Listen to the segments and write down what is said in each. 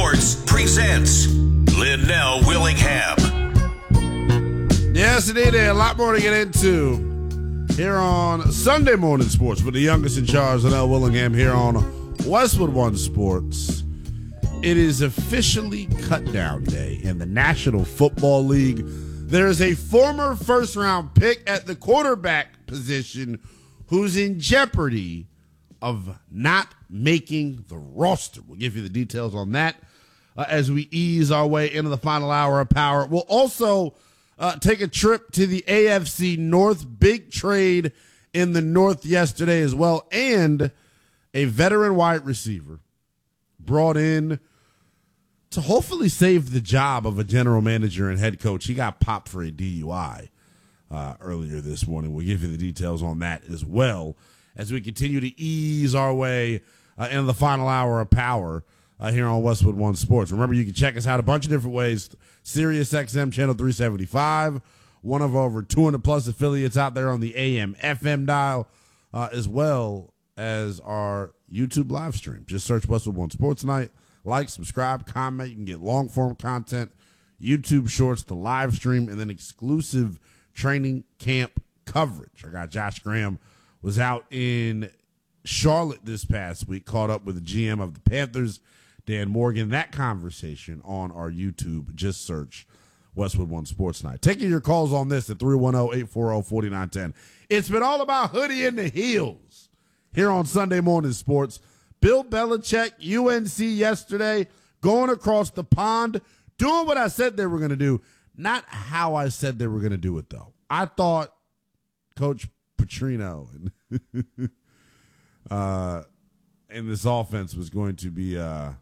Sports presents Linnell Willingham. Yes, indeed. A lot more to get into here on Sunday Morning Sports with the youngest in charge, Linnell Willingham, here on Westwood One Sports. It is officially cut-down day in the National Football League. There is a former first-round pick at the quarterback position who's in jeopardy of not making the roster. We'll give you the details on that as we ease our way into the final hour of power. We'll also take a trip to the AFC North. Big trade in the North yesterday as well. And a veteran wide receiver brought in to hopefully save the job of a general manager and head coach. He got popped for a DUI earlier this morning. We'll give you the details on that as well as we continue to ease our way into the final hour of power here on Westwood One Sports. Remember, you can check us out a bunch of different ways. Sirius XM Channel 375, one of over 200-plus affiliates out there on the AM, FM dial, as well as our YouTube live stream. Just search Westwood One Sports Night. Like, subscribe, comment. You can get long-form content, YouTube shorts, the live stream, and then exclusive training camp coverage. I got Josh Graham was out in Charlotte this past week, caught up with the GM of the Panthers, Dan Morgan. That conversation on our YouTube. Just search Westwood One Sports Night. Taking your calls on this at 310-840-4910. It's been all about Hoodie in the Heels here on Sunday Morning Sports. Bill Belichick, UNC yesterday, going across the pond, doing what I said they were going to do. Not how I said they were going to do it, though. I thought Coach Petrino and this offense was going to be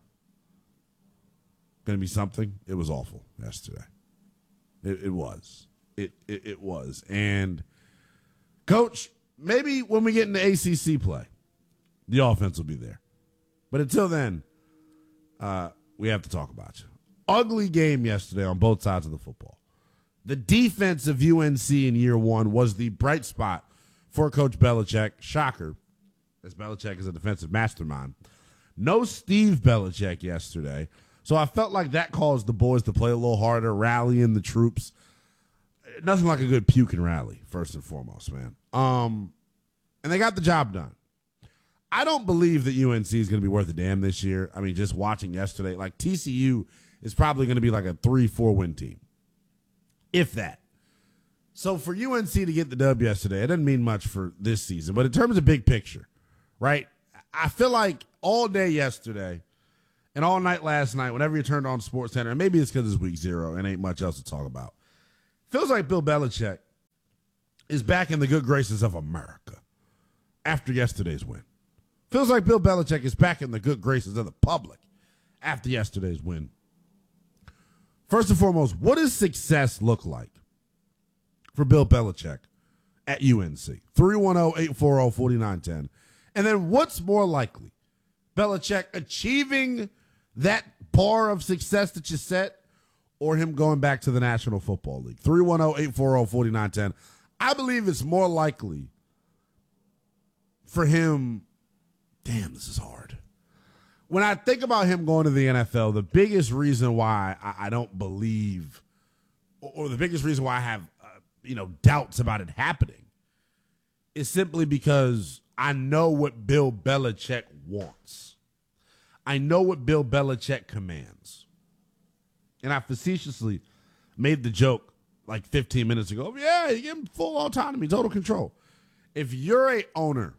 something. It was awful yesterday. It was. It was. And, Coach, maybe when we get into ACC play, the offense will be there. But until then, we have to talk about you. Ugly game yesterday on both sides of the football. The defense of UNC in year one was the bright spot for Coach Belichick. Shocker, as Belichick is a defensive mastermind. No Steve Belichick yesterday. So I felt like that caused the boys to play a little harder, rallying the troops. Nothing like a good puking rally, first and foremost, man. And they got the job done. I don't believe that UNC is going to be worth a damn this year. I mean, just watching yesterday, like TCU is probably going to be like a 3-4 win team, if that. So for UNC to get the dub yesterday, it doesn't mean much for this season. But in terms of big picture, right, I feel like all day yesterday and all night last night, whenever you turned on SportsCenter, and maybe it's because it's week 0 and ain't much else to talk about, feels like Bill Belichick is back in the good graces of America after yesterday's win. Feels like Bill Belichick is back in the good graces of the public after yesterday's win. First and foremost, what does success look like for Bill Belichick at UNC? 310-840-4910. And then what's more likely? Belichick achieving that bar of success that you set, or him going back to the National Football League? 310-840-4910. I believe it's more likely for him. Damn, this is hard. When I think about him going to the NFL, the biggest reason why I don't believe, or the biggest reason why I have, doubts about it happening, is simply because I know what Bill Belichick wants. I know what Bill Belichick commands. And I facetiously made the joke like 15 minutes ago. Yeah, you give him full autonomy, total control. If you're a owner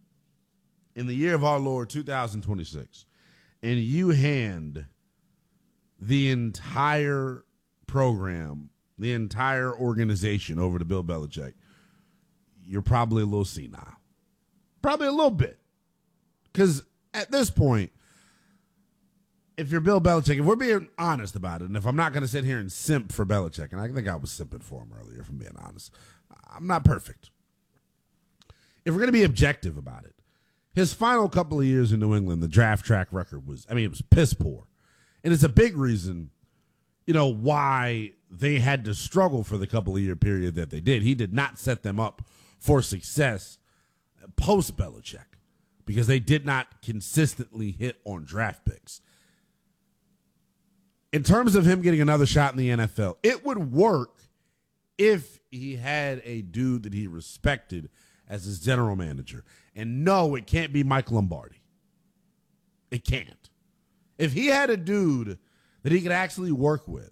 in the year of our Lord 2026, and you hand the entire program, the entire organization over to Bill Belichick, you're probably a little senile. Probably a little bit. Because at this point, if you're Bill Belichick, if we're being honest about it, and if I'm not going to sit here and simp for Belichick, and I think I was simping for him earlier, if I'm being honest, I'm not perfect. If we're going to be objective about it, his final couple of years in New England, the draft track record was, it was piss poor. And it's a big reason, why they had to struggle for the couple of year period that they did. He did not set them up for success post Belichick because they did not consistently hit on draft picks. in terms of him getting another shot in the NFL, it would work if he had a dude that he respected as his general manager. And no, it can't be Mike Lombardi. It can't. If he had a dude that he could actually work with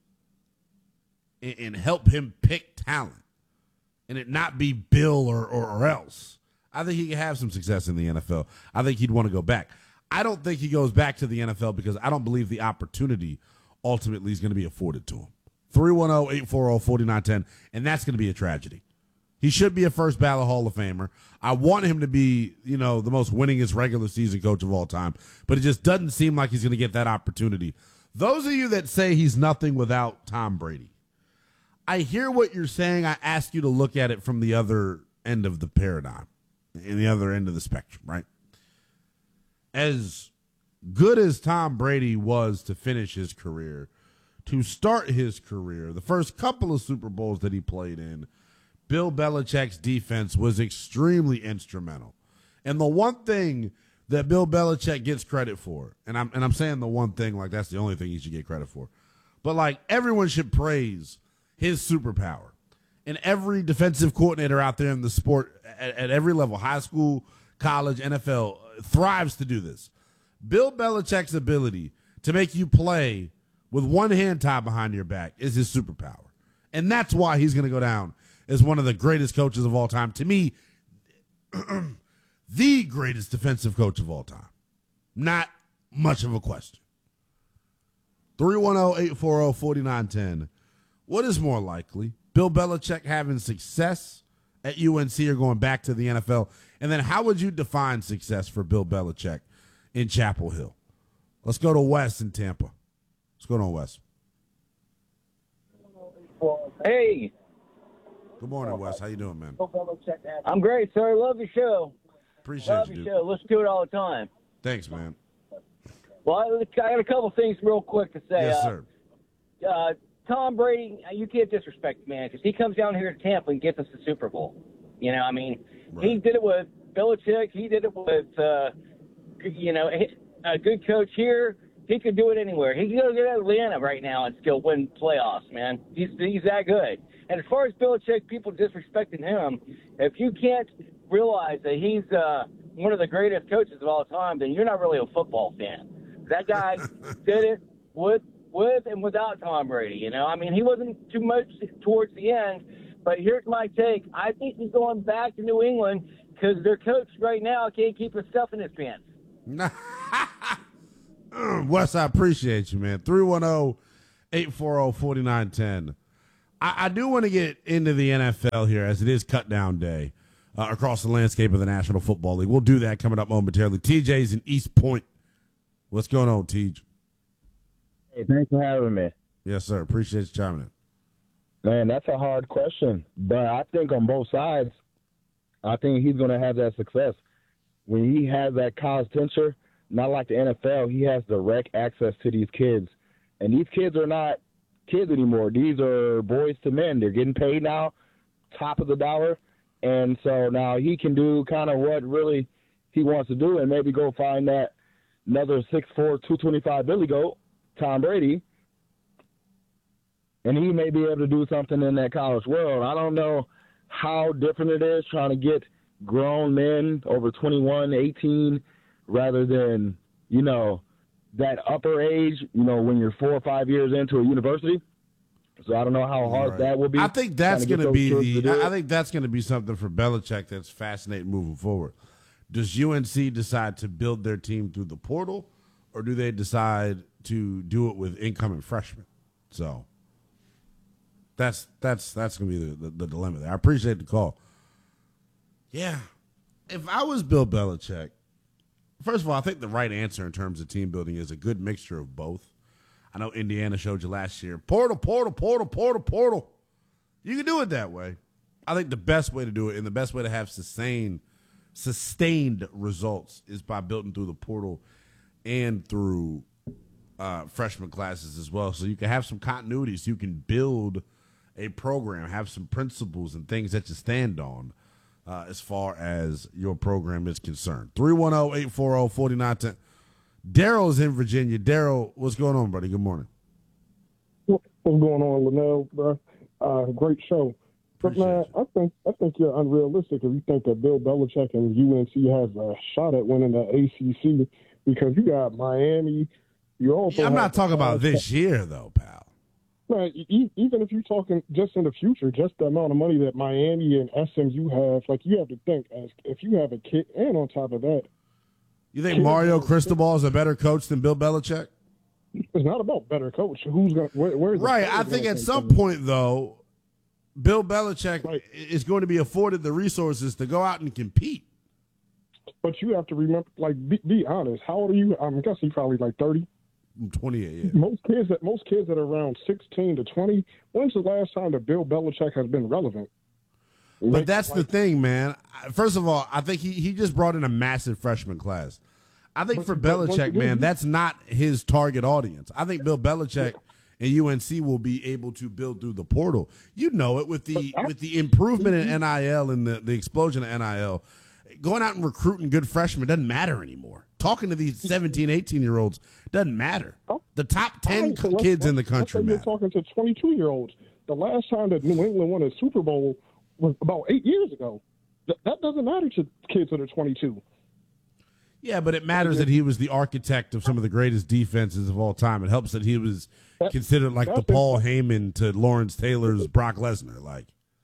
and help him pick talent and it not be Bill or else, I think he could have some success in the NFL. I think he'd want to go back. I don't think he goes back to the NFL because I don't believe the opportunity ultimately is going to be afforded to him. 310-840-4910, and that's going to be a tragedy. He should be a first ballot Hall of Famer. I want him to be, the most winningest regular season coach of all time, but it just doesn't seem like he's going to get that opportunity. Those of you that say he's nothing without Tom Brady, I hear what you're saying. I ask you to look at it from the other end of the paradigm, in the other end of the spectrum, right? As good as Tom Brady was to finish his career, to start his career, the first couple of Super Bowls that he played in, Bill Belichick's defense was extremely instrumental. And the one thing that Bill Belichick gets credit for, and I'm saying the one thing like that's the only thing he should get credit for, but like everyone should praise his superpower. And every defensive coordinator out there in the sport at every level, high school, college, NFL, thrives to do this. Bill Belichick's ability to make you play with one hand tied behind your back is his superpower. And that's why he's going to go down as one of the greatest coaches of all time. To me, the greatest defensive coach of all time. Not much of a question. 310-840-4910. What is more likely? Bill Belichick having success at UNC or going back to the NFL? And then how would you define success for Bill Belichick in Chapel Hill? Let's go to Wes in Tampa. What's going on, Wes? Hey. Good morning, Wes. How you doing, man? I'm great, sir. Love your show. Appreciate Love you, your dude. show. Listen to it all the time. Thanks, man. Well, I got a couple things real quick to say. Yes, sir. Tom Brady, you can't disrespect the man because he comes down here to Tampa and gets us the Super Bowl. Right. He did it with Belichick. He did it with, a good coach here. He could do it anywhere. He can go to Atlanta right now and still win playoffs, man. He's that good. And as far as Belichick, people disrespecting him, if you can't realize that he's one of the greatest coaches of all time, then you're not really a football fan. That guy did it with and without Tom Brady, he wasn't too much towards the end, but here's my take. I think he's going back to New England because their coach right now can't keep his stuff in his pants. Wes, I appreciate you, man. 310-840-4910. I do want to get into the NFL here as it is cut down day across the landscape of the National Football League. We'll do that coming up momentarily. TJ's in East Point. What's going on, TJ? Hey, thanks for having me. Yes, sir. Appreciate you chiming in. Man, that's a hard question. But I think on both sides, I think he's going to have that success. When he has that college tenure, not like the NFL, he has direct access to these kids. And these kids are not kids anymore. These are boys to men. They're getting paid now, top of the dollar. And so now he can do kind of what really he wants to do and maybe go find that another 6'4", 225 Billy Goat, Tom Brady, and he may be able to do something in that college world. I don't know how different it is trying to get grown men over 21, 18, rather than, that upper age, when you're 4 or 5 years into a university. So I don't know how hard that will be. I think that's going to be I think that's going to be something for Belichick that's fascinating moving forward. Does UNC decide to build their team through the portal, or do they decide to do it with incoming freshmen? So that's going to be the dilemma there. I appreciate the call. Yeah. If I was Bill Belichick, first of all, I think the right answer in terms of team building is a good mixture of both. I know Indiana showed you last year, portal. You can do it that way. I think the best way to do it and the best way to have sustained results is by building through the portal and through freshman classes as well. So you can have some continuity, so you can build a program, have some principles and things that you stand on as far as your program is concerned. 310-840-4910. Daryl's in Virginia. Daryl, what's going on, buddy? Good morning. What's going on, Linnell, bro? Great show. But man, I think you're unrealistic if you think that Bill Belichick and UNC has a shot at winning the ACC because you got Miami. You also I'm not talking about this year, though, pal. Man, even if you're talking just in the future, just the amount of money that Miami and SMU have, like you have to think as if you have a kid, and on top of that, you think Mario Cristobal is a better coach than Bill Belichick? It's not about better coach. Who's going? Where's right? I think at some point, though, Bill Belichick is going to be afforded the resources to go out and compete. But you have to remember, like, be honest. How old are you? I'm guessing probably like 30. I'm 28. Yeah. Most kids that are around 16 to 20. When's the last time that Bill Belichick has been relevant? But that's the thing, man. First of all, I think he just brought in a massive freshman class. I think for Belichick, man, that's not his target audience. I think Bill Belichick and UNC will be able to build through the portal. You know it with the improvement in NIL and the explosion of NIL. Going out and recruiting good freshmen doesn't matter anymore. Talking to these 17, 18-year-olds doesn't matter. The top 10 kids in the country matter. You're talking to 22-year-olds. The last time that New England won a Super Bowl was about 8 years ago. That doesn't matter to kids that are 22. Yeah, but it matters that he was the architect of some of the greatest defenses of all time. It helps that he was considered like the Paul Heyman to Lawrence Taylor's Brock Lesnar. Like,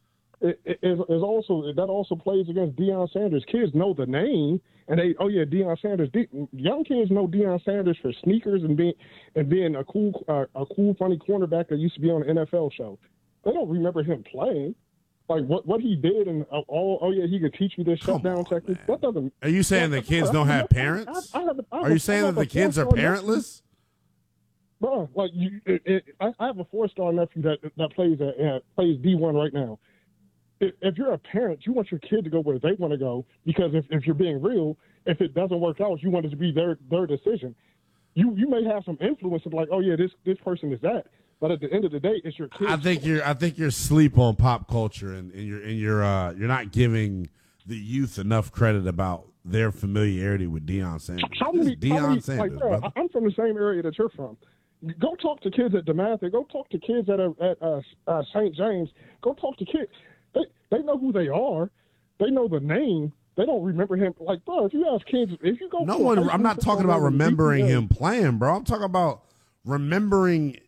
that also plays against Deion Sanders. Kids know the name, and Deion Sanders. Young kids know Deion Sanders for sneakers and being a cool, funny cornerback that used to be on an NFL show. They don't remember him playing. Like what he did, and he could teach you this shutdown technique. That doesn't. Are you saying the kids don't have parents? Are you saying that the kids are parentless? Bro, like I have a 4-star nephew that plays D1 right now. If you're a parent, you want your kid to go where they want to go because if you're being real, if it doesn't work out, you want it to be their decision. You may have some influence of like, this person is that. But at the end of the day, it's your kids. I think you're asleep on pop culture, and you're not giving the youth enough credit about their familiarity with Deion Sanders. Sanders, brother. I'm from the same area that you're from. Go talk to kids at DeMatha. Go talk to kids at St. James. Go talk to kids. They know who they are. They know the name. They don't remember him. Like, bro, if you ask kids, if you go, I'm not talking about remembering him playing, bro. I'm talking about remembering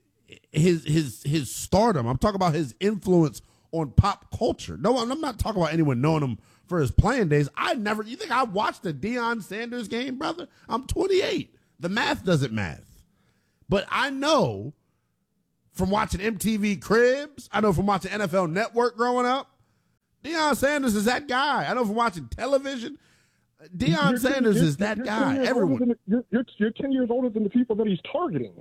his stardom. I'm talking about his influence on pop culture. No, I'm not talking about anyone knowing him for his playing days. You think I watched a Deion Sanders game, brother? I'm 28. The math doesn't math. But I know from watching MTV Cribs, I know from watching NFL Network growing up, Deion Sanders is that guy. I know from watching television, Deion Sanders is that guy. Everyone. You're 10 years older than the people that he's targeting.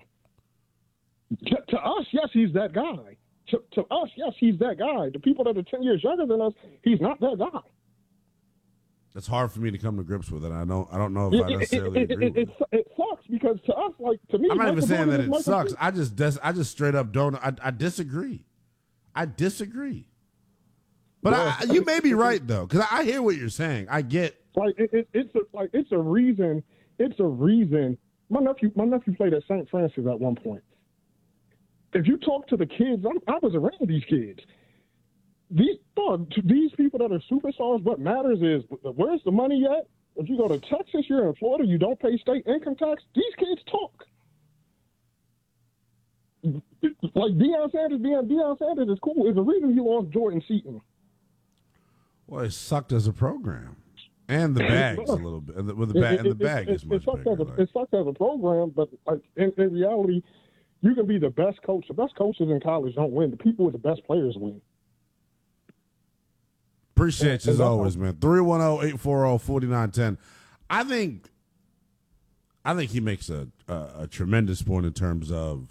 To us, yes, he's that guy. To us, yes, he's that guy. The people that are 10 years younger than us, he's not that guy. It's hard for me to come to grips with it. I don't know if I necessarily agree with it. It sucks because to us, like to me, I'm not even saying that it sucks. I just straight up don't. I disagree. I disagree. But you may be right though, because I hear what you're saying. I get it's a reason. It's a reason. My nephew played at St. Francis at one point. If you talk to the kids, I was around these kids. These people that are superstars, what matters is where's the money at? If you go to Texas, you're in Florida, you don't pay state income tax. These kids talk. Like Deion Sanders being Deion Sanders is cool. There's a reason he lost Jordan Seaton. Well, it sucked as a program. And the bags a little bit. With the bag, and the bag is much bigger. It sucks as a program, but like in reality, you can be the best coach. The best coaches in college don't win. The people with the best players win. Appreciate you as always, man. 310-840-4910. I think he makes a tremendous point in terms of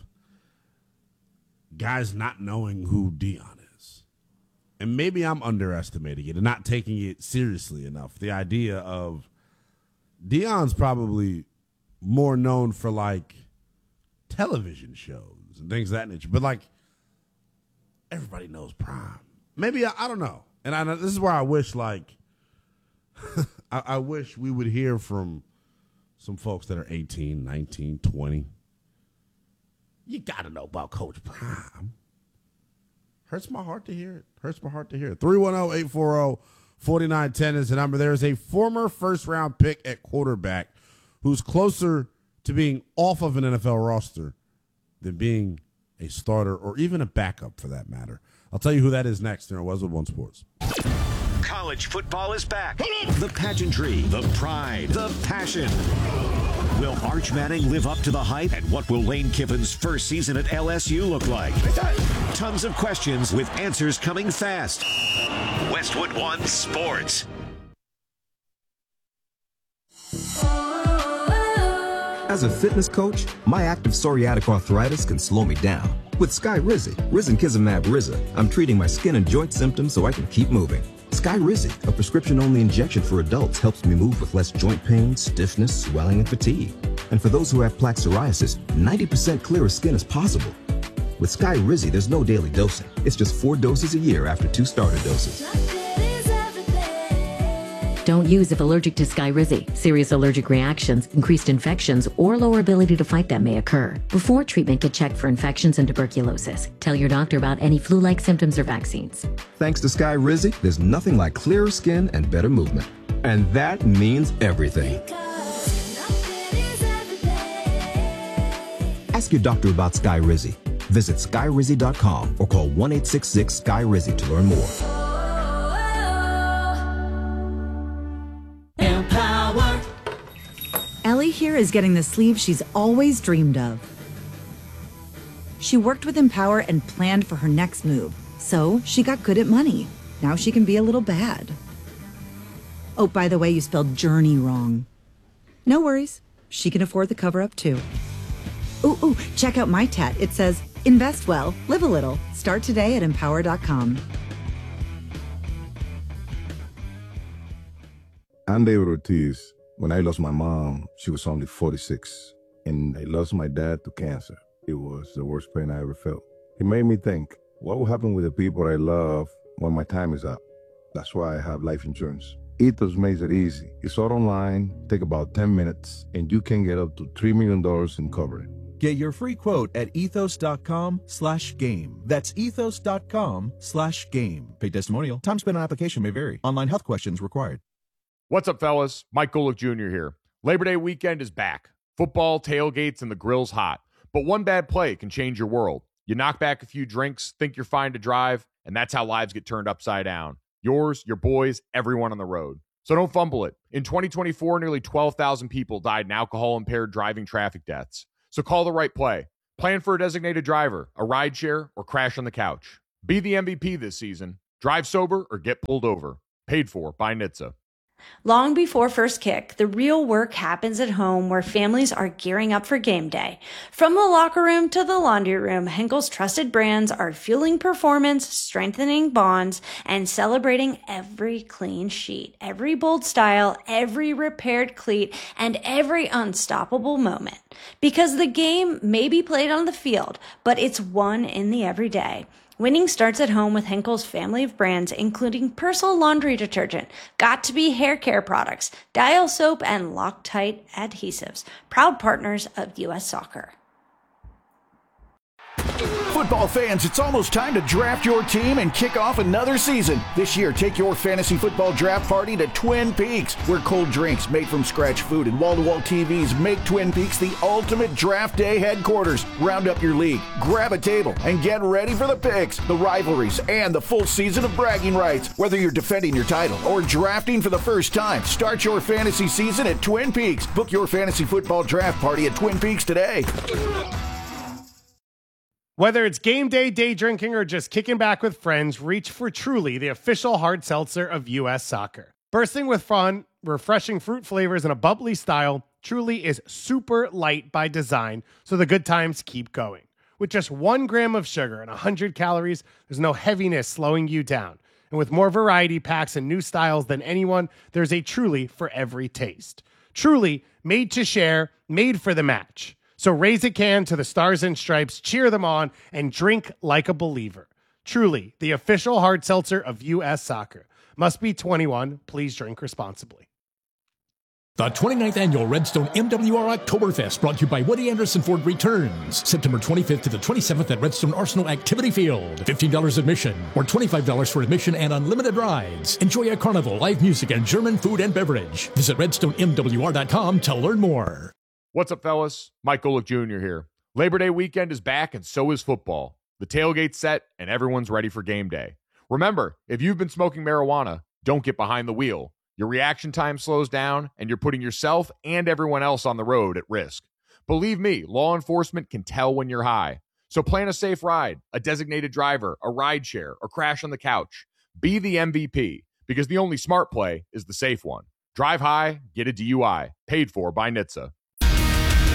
guys not knowing who Deion is. And maybe I'm underestimating it and not taking it seriously enough. The idea of Deion's probably more known for like television shows and things of that nature. But like everybody knows Prime. Maybe I don't know. And this is where I wish like I wish we would hear from some folks that are 18, 19, 20. You got to know about Coach Prime. Hurts my heart to hear it. 310-840-4910 is the number. There is a former first-round pick at quarterback who's closer to being off of an NFL roster than being a starter or even a backup for that matter. I'll tell you who that is next here on Westwood One Sports. College football is back. The pageantry, the pride, the passion. Will Arch Manning live up to the hype? And what will Lane Kiffin's first season at LSU look like? Tons of questions with answers coming fast. Westwood One Sports. As a fitness coach, my active psoriatic arthritis can slow me down. With Skyrizi, Risankizumab Riza, I'm treating my skin and joint symptoms so I can keep moving. Skyrizi, a prescription-only injection for adults, helps me move with less joint pain, stiffness, swelling, and fatigue. And for those who have plaque psoriasis, 90% clearer skin is possible. With Skyrizi, there's no daily dosing. It's just 4 doses a year after 2 starter doses. Don't use if allergic to Skyrizi. Serious allergic reactions, increased infections, or lower ability to fight them may occur. Before treatment, get checked for infections and tuberculosis. Tell your doctor about any flu-like symptoms or vaccines. Thanks to Skyrizi, there's nothing like clearer skin and better movement. And that means everything. Ask your doctor about Skyrizi. Visit Skyrizi.com or call 1-866-SKY-RIZI to learn more. Ellie here is getting the sleeve she's always dreamed of. She worked with Empower and planned for her next move, so she got good at money. Now she can be a little bad. Oh, by the way, you spelled journey wrong. No worries, she can afford the cover-up too. Ooh, check out my tat. It says, invest well, live a little. Start today at empower.com. I'm David Ortiz. When I lost my mom, she was only 46, and I lost my dad to cancer. It was the worst pain I ever felt. It made me think, what will happen with the people I love when my time is up? That's why I have life insurance. Ethos makes it easy. It's all online, take about 10 minutes, and you can get up to $3 million in coverage. Get your free quote at ethos.com/game. That's ethos.com/game. Paid testimonial. Time spent on application may vary. Online health questions required. What's up, fellas? Mike Golick Jr. here. Labor Day weekend is back. Football, tailgates, and the grill's hot. But one bad play can change your world. You knock back a few drinks, think you're fine to drive, and that's how lives get turned upside down. Yours, your boys, everyone on the road. So don't fumble it. In 2024, nearly 12,000 people died in alcohol-impaired driving traffic deaths. So call the right play. Plan for a designated driver, a rideshare, or crash on the couch. Be the MVP this season. Drive sober or get pulled over. Paid for by NHTSA. Long before first kick, the real work happens at home where families are gearing up for game day. From the locker room to the laundry room, Henkel's trusted brands are fueling performance, strengthening bonds, and celebrating every clean sheet, every bold style, every repaired cleat, and every unstoppable moment. Because the game may be played on the field, but it's won in the everyday. Winning starts at home with Henkel's family of brands, including Persil laundry detergent, Got2b hair care products, Dial soap, and Loctite adhesives. Proud partners of U.S. Soccer. Football fans, it's almost time to draft your team and kick off another season. This year, take your fantasy football draft party to Twin Peaks, where cold drinks, made from scratch food, and wall-to-wall TVs make Twin Peaks the ultimate draft day headquarters. Round up your league, grab a table, and get ready for the picks, the rivalries, and the full season of bragging rights. Whether you're defending your title or drafting for the first time, start your fantasy season at Twin Peaks. Book your fantasy football draft party at Twin Peaks today. Whether it's game day, day drinking, or just kicking back with friends, reach for Truly, the official hard seltzer of U.S. Soccer. Bursting with fun, refreshing fruit flavors, and a bubbly style, Truly is super light by design, so the good times keep going. With just 1 gram of sugar and 100 calories, there's no heaviness slowing you down. And with more variety packs and new styles than anyone, there's a Truly for every taste. Truly, made to share, made for the match. So raise a can to the Stars and Stripes, cheer them on, and drink like a believer. Truly, the official hard seltzer of U.S. Soccer. Must be 21. Please drink responsibly. The 29th Annual Redstone MWR Oktoberfest, brought to you by Woody Anderson Ford, returns September 25th to the 27th at Redstone Arsenal Activity Field. $15 admission or $25 for admission and unlimited rides. Enjoy a carnival, live music, and German food and beverage. Visit redstonemwr.com to learn more. What's up, fellas? Mike Golick Jr. here. Labor Day weekend is back, and so is football. The tailgate's set, and everyone's ready for game day. Remember, if you've been smoking marijuana, don't get behind the wheel. Your reaction time slows down, and you're putting yourself and everyone else on the road at risk. Believe me, law enforcement can tell when you're high. So plan a safe ride, a designated driver, a ride share, or crash on the couch. Be the MVP, because the only smart play is the safe one. Drive high, get a DUI. Paid for by NHTSA.